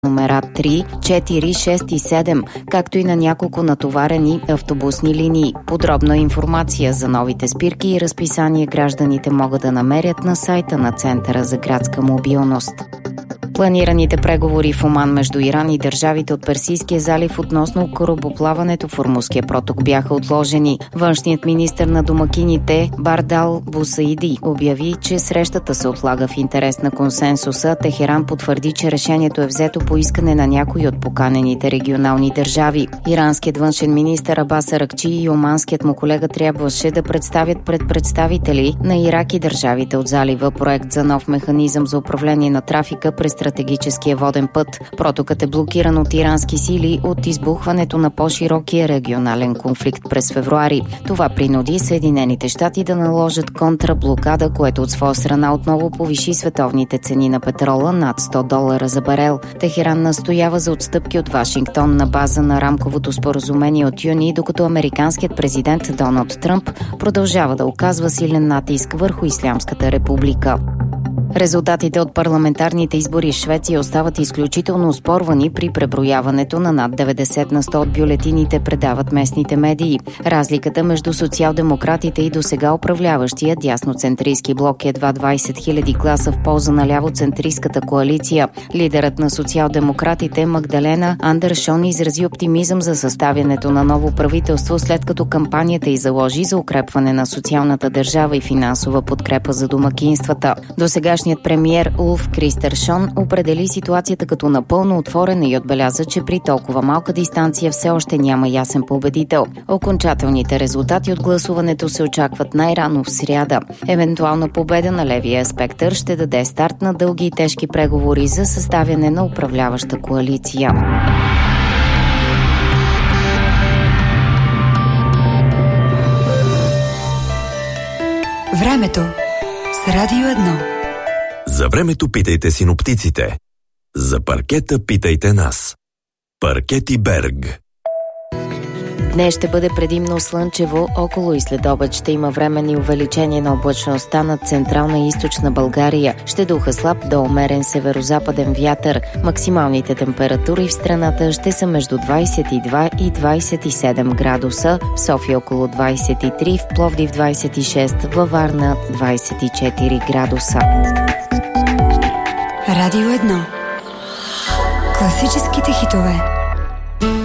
номера 3, 4, 6 и 7, както и на няколко натоварени автобусни линии. Подробна информация за новите спирки и разписание гражданите могат да намерят на сайта на Центъра за градска мобилност. Планираните преговори в Оман между Иран и държавите от Персийския залив относно корабоплаването в Ормузския проток бяха отложени. Външният министър на домакините Бардал Бусаиди обяви, че срещата се отлага в интерес на консенсуса. Техеран потвърди, че решението е взето по искане на някои от поканените регионални държави. Иранският външен министър Абас Аракчи и оманският му колега трябваше да представят пред представители на Ирак и държавите от залива проект за нов механизъм за управление на трафика през стратегическия воден път. Протокът е блокиран от ирански сили от избухването на по-широкия регионален конфликт през февруари. Това принуди Съединените щати да наложат контраблокада, което от своя страна отново повиши световните цени на петрола над $100 за барел. Техеран настоява за отстъпки от Вашингтон на база на рамковото споразумение от юни, докато американският президент Доналд Тръмп продължава да оказва силен натиск върху Ислямската република. Резултатите от парламентарните избори в Швеция остават изключително оспорвани при преброяването на над 90% от бюлетините, предават местните медии. Разликата между социал-демократите и досега управляващия дясноцентристски блок е едва 20 000 гласа в полза на лявоцентристската коалиция. Лидерът на социал-демократите Магдалена Андершон изрази оптимизъм за съставянето на ново правителство, след като кампанията й заложи за укрепване на социалната държава и финансова подкрепа за домакинствата. Досегашният премиер Улф Кристершон определи ситуацията като напълно отворена и отбеляза, че при толкова малка дистанция все още няма ясен победител. Окончателните резултати от гласуването се очакват най-рано в сряда. Евентуална победа на левия спектър ще даде старт на дълги и тежки преговори за съставяне на управляваща коалиция. Времето с Радио 1. За времето питайте синоптиците. За паркета питайте нас. Паркети Берг. Днес ще бъде предимно слънчево, около и след обед ще има временни увеличение на облачността над централна и източна България. Ще духа слаб до умерен северозападен вятър. Максималните температури в страната ще са между 22 и 27 градуса, в София около 23, в Пловдив 26, във Варна 24 градуса. Радио 1. Класическите хитове.